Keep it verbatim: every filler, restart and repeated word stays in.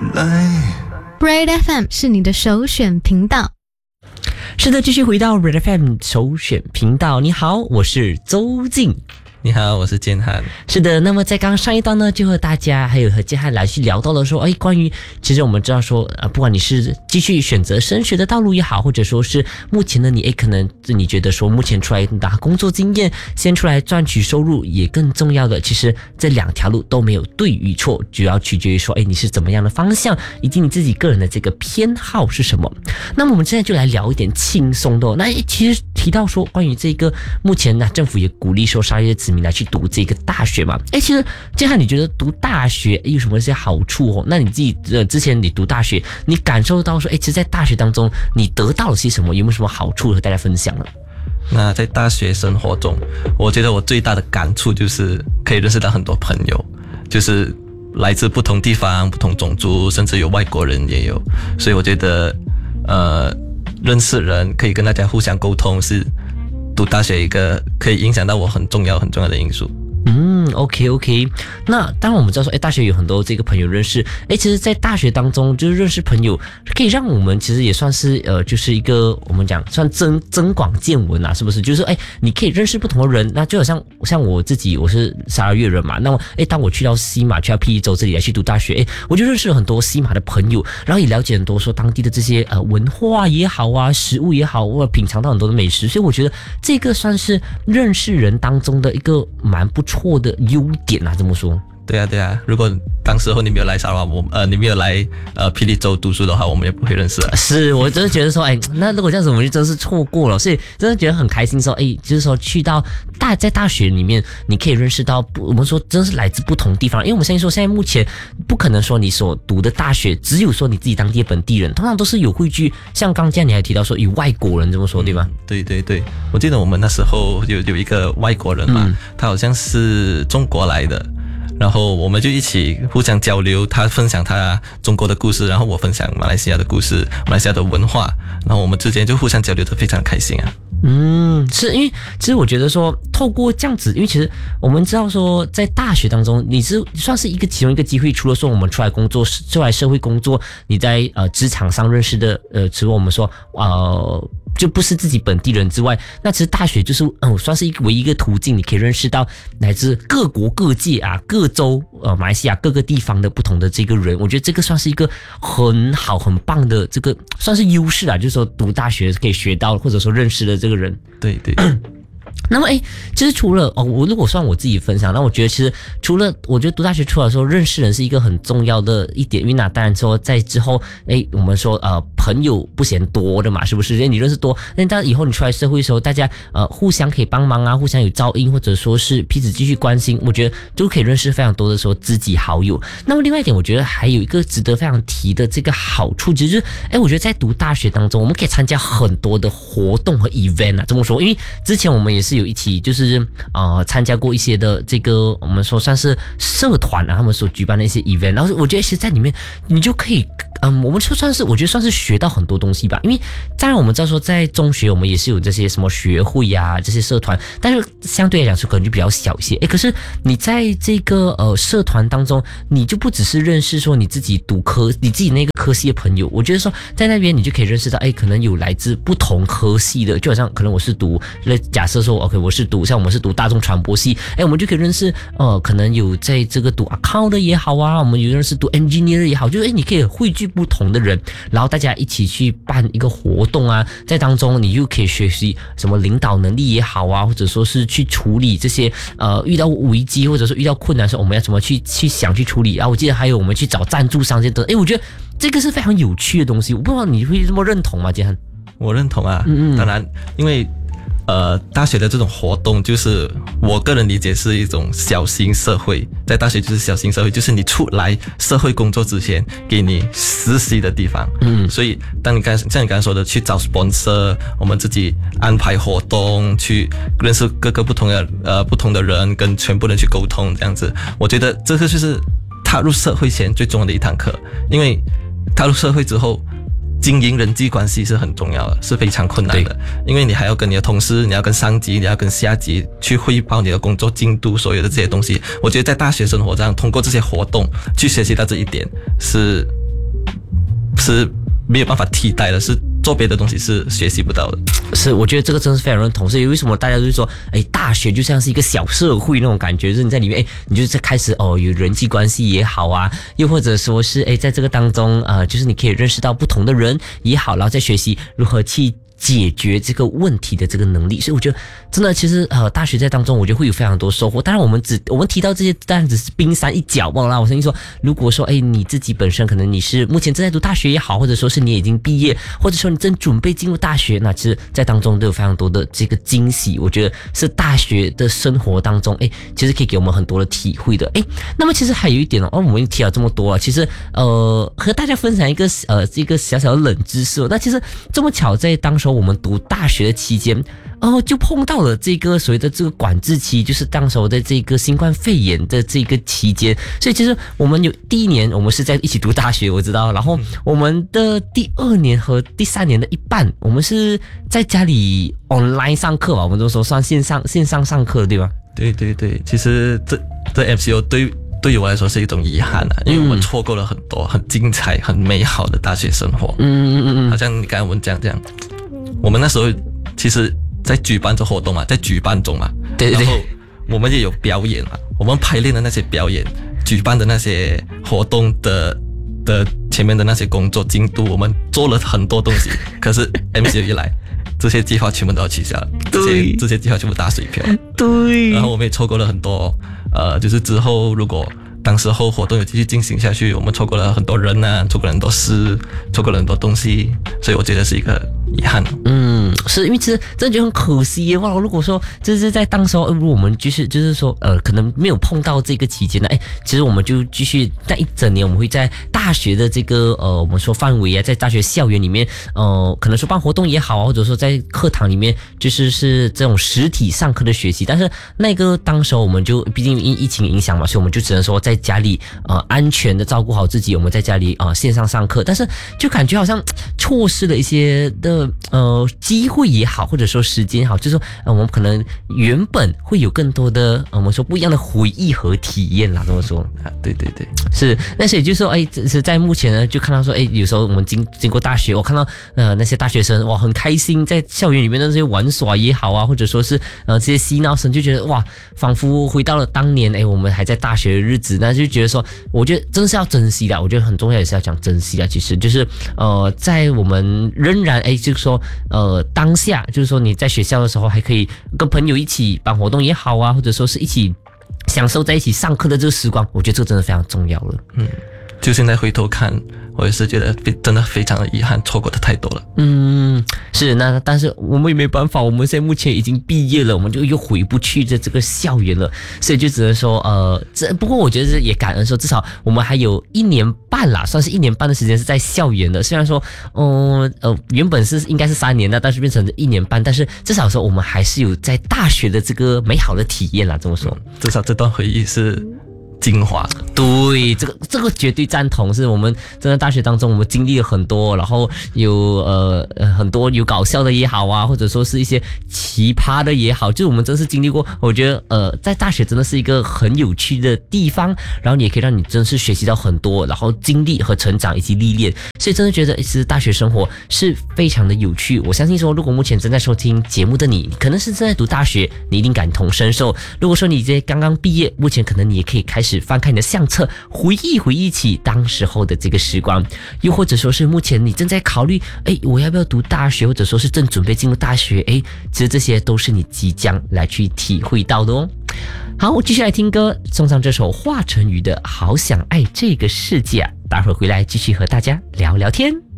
来。 Red F M 是你的首选频道。 是的，继续回到 Red F M 首选频道。你好，我是周静。 你好，我是建汉。 是的，那么在刚刚上一段呢，就和大家还有和建汉来去聊到了说，哎，关于其实我们知道说，呃，不管你是继续选择升学的道路也好，或者说是目前的你，哎，可能你觉得说目前出来拿工作经验，先出来赚取收入也更重要的，其实这两条路都没有对与错，主要取决于说，哎，你是怎么样的方向，以及你自己个人的这个偏好是什么。那么我们现在就来聊一点轻松的哦。那其实提到说关于这个目前呢，政府也鼓励说沙耶子民来去读这个大学嘛。哎，其实建汉，你觉得读大学有什么一些好处哦？那你自己呃之前你读大学，你感受到说，哎，其实在大学当中你得到了些什么？有没有什么好处和大家分享呢？ 那在大学生活中，我觉得我最大的感触就是可以认识到很多朋友，就是来自不同地方、不同种族，甚至有外国人也有。所以我觉得，呃，认识人可以跟大家互相沟通，是读大学一个可以影响到我很重要、很重要的因素。 嗯 ，OK OK， 那当然我们知道说，哎，大学有很多这个朋友认识，哎，其实，在大学当中就是认识朋友，可以让我们其实也算是呃，就是一个我们讲算增增广见闻啊，是不是？就是哎，你可以认识不同的人，那就好像像我自己，我是沙拉越人嘛，那么哎，当我去到西马，去到霹雳州这里来去读大学，哎，我就认识了很多西马的朋友，然后也了解很多说当地的这些呃文化也好啊，食物也好，或者品尝到很多的美食，所以我觉得这个算是认识人当中的一个蛮不错错的优点啊，这么说。 对啊，对啊。如果当时候你没有来沙拉，我呃，你没有来呃霹雳州读书的话，我们也不会认识了。 是，我真的觉得说，哎，那如果这样子，我们就真是错过了。所以真的觉得很开心说，哎，就是说去到大在大学里面，你可以认识到，我们说真的是来自不同地方，因为我们相信说，现在目前不可能说你所读的大学只有说你自己当地的本地人，通常都是有汇聚，像刚才你还提到说有外国人这么说，对吧？ 嗯、对对对，我记得我们那时候有有一个外国人嘛，嗯、他好像是中国来的。然后我们就一起互相交流，他分享他中国的故事，然后我分享马来西亚的故事，马来西亚的文化，然后我们之间就互相交流得非常开心啊。 嗯，是因为其实我觉得说，透过这样子，因为其实我们知道说，在大学当中，你是算是一个其中一个机会，除了说我们出来工作，出来社会工作，你在呃职场上认识的呃，除了我们说呃。就不是自己本地人之外，那其实大学就是嗯，算是一个唯一一个途径，你可以认识到来自各国各界啊、各州呃马来西亚各个地方的不同的这个人。我觉得这个算是一个很好很棒的这个算是优势啊，就是说读大学可以学到或者说认识的这个人。 对对。 那么诶，其实除了哦，我如果算我自己分享，那我觉得其实除了我觉得读大学出来的时候认识人是一个很重要的一点，因为那当然说在之后，诶，我们说呃朋友不嫌多的嘛，是不是？因为你认识多，那当以后你出来社会的时候，大家呃互相可以帮忙啊，互相有照应，或者说是彼此继续关心，我觉得都可以认识非常多的说知己好友。那么另外一点，我觉得还有一个值得非常提的这个好处，就是诶，我觉得在读大学当中，我们可以参加很多的活动和 event 啊，这么说，因为之前我们也是有一起就是呃参加过一些的这个我们说算是社团啊，他们所举办的一些 event， 然后我觉得其实在里面你就可以嗯，我们就算是我觉得算是学到很多东西吧，因为当然我们知道说在中学我们也是有这些什么学会啊这些社团，但是相对来讲是可能就比较小一些。诶，可是你在这个呃社团当中，你就不只是认识说你自己读科你自己那个科系的朋友，我觉得说在那边你就可以认识到，诶，可能有来自不同科系的，就好像可能我是读假设说 OK 我是读像我们是读大众传播系，诶，我们就可以认识呃可能有在这个读 account 的也好啊，我们有认识读 engineer 的也好，就是诶你可以汇聚不同的人，然后大家一起去办一个活动啊，在当中你又可以学习什么领导能力也好啊，或者说是去处理这些呃遇到危机或者说遇到困难的时候我们要怎么去去想去处理啊。我记得还有我们去找赞助商这些，诶，我觉得这个是非常有趣的东西，我不知道你会这么认同吗？杰翰？ 我认同啊， 嗯嗯， 当然因为呃，大学的这种活动，就是我个人理解是一种小型社会。在大学就是小型社会，就是你出来社会工作之前，给你实习的地方。嗯，所以当你刚像你刚才说的，去找 sponsor， 我们自己安排活动，去认识各个不同的呃不同的人，跟全部人去沟通，这样子，我觉得这个就是踏入社会前最重要的一堂课。因为踏入社会之后，经营人际关系是很重要的，是非常困难的，因为你还要跟你的同事，你要跟上级，你要跟下级去汇报你的工作进度，所有的这些东西，我觉得在大学生活上通过这些活动去学习到这一点是是没有办法替代的，是做别的东西是学习不到的。 是，我觉得这个真的是非常认同。所以为什么大家都说，哎，大学就像是一个小社会那种感觉，就是你在里面，哎，你就是在开始哦，有人际关系也好啊，又或者说是哎，在这个当中啊、呃，就是你可以认识到不同的人也好，然后再学习如何去解决这个问题的这个能力。所以我觉得真的其实呃大学在当中我觉得会有非常多收获。当然我们只我们提到这些当然只是冰山一角罢了。我相信说如果说哎你自己本身可能你是目前正在读大学也好，或者说是你已经毕业，或者说你正准备进入大学，那其实在当中都有非常多的这个惊喜。我觉得是大学的生活当中哎其实可以给我们很多的体会的。哎，那么其实还有一点哦，我们提了这么多啊，其实呃和大家分享一个呃这个小小的冷知识哦。那其实这么巧在当时我们读大学的期间，哦，就碰到了这个所谓的这个管制期，就是当时候的这个新冠肺炎的这个期间。所以其实我们有第一年我们是在一起读大学，我知道，然后我们的第二年和第三年的一半，我们是在家里 online 上课吧，我们都说算线上线上上课，对吧？ 对对对，其实这这 M C O 对对于我来说是一种遗憾啊，因为我们错过了很多很精彩、很美好的大学生活。 嗯嗯嗯， 好像你刚才我们讲这样。我们那时候其实在举办着活动嘛，在举办中嘛， 对对对， 然后我们也有表演嘛，我们排练的那些表演，举办的那些活动的的前面的那些工作进度，我们做了很多东西，可是 M C O 一来，这些计划全部都要取消了，这些这些计划全部打水漂， 对， 然后我们也错过了很多，呃，就是之后如果当时候活动有继续进行下去，我们错过了很多人啊，错过了很多事，错过了很多东西，所以我觉得是一个遗憾。 嗯，是因为其实真的觉得很可惜耶。哇，如果说就是在当时候，如果我们就是就是说呃，可能没有碰到这个期间呢，哎，其实我们就继续在一整年，我们会在大学的这个呃，我们说范围啊，在大学校园里面，呃，可能说办活动也好啊，或者说在课堂里面，就是是这种实体上课的学习。但是那个当时候我们就毕竟因疫情影响嘛，所以我们就只能说在家里呃安全的照顾好自己，我们在家里啊、呃、线上上课，但是就感觉好像错失了一些的呃机会也好，或者说时间也好，就是说、呃、我们可能原本会有更多的、呃、我们说不一样的回忆和体验啦，这么说啊，对对对， 是。但是也就是说，哎，是在目前呢，就看到说，哎，有时候我们经经过大学，我看到呃那些大学生哇很开心，在校园里面的这些玩耍也好啊，或者说是呃这些嬉闹声，就觉得哇，仿佛回到了当年，哎，我们还在大学的日子，那就觉得说，我觉得真的是要珍惜的，我觉得很重要，也是要讲珍惜的。其实就是呃，在我们仍然哎，就是说呃当下，就是说你在学校的时候还可以跟朋友一起办活动也好啊，或者说是一起享受在一起上课的这个时光，我觉得这个真的非常重要了。 嗯，就现在回头看，我也是觉得真的非常的遗憾，错过的太多了。 嗯，是那，但是我们也没办法，我们现在目前已经毕业了，我们就又回不去这这个校园了，所以就只能说，呃，这不过我觉得也感恩说，至少我们还有一年半啦，算是一年半的时间是在校园的。虽然说，嗯呃，原本是应该是三年的，但是变成一年半，但是至少说我们还是有在大学的这个美好的体验啦，这么说， 嗯、至少这段回忆是精华。 对，这个这个绝对赞同，是我们真的大学当中我们经历了很多，然后有呃呃很多有搞笑的也好啊，或者说是一些奇葩的也好，就是我们真是经历过。我觉得呃在大学真的是一个很有趣的地方，然后你也可以让你真是学习到很多，然后经历和成长以及历练，所以真的觉得其实大学生活是非常的有趣。我相信说，如果目前正在收听节目的你，可能是正在读大学，你一定感同身受。如果说你这刚刚毕业，目前可能你也可以开始翻看你的相册，回忆回忆起当时候的这个时光，又或者说是目前你正在考虑，哎，我要不要读大学，或者说是正准备进入大学，哎，其实这些都是你即将来去体会到的哦。好，我继续来听歌，送上这首华晨宇的《好想爱这个世界》啊，待会儿回来继续和大家聊聊天。